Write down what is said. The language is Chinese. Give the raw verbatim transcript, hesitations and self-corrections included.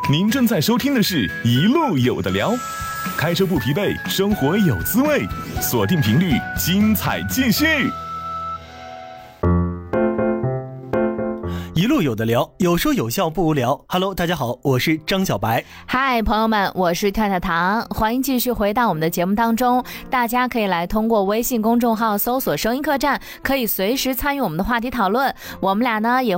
您正在收听的是一路有的聊，开车不疲惫，生活有滋味，锁定频率，精彩继续。 一路有的聊，有说有笑不无聊。Hello， 大家好，我是张小白。 嗨，朋友们，我是跳跳糖，欢迎继续回到我们的节目当中。大家可以来通过微信公众号搜索声音客栈，可以随时参与我们的话题讨论。我们俩呢也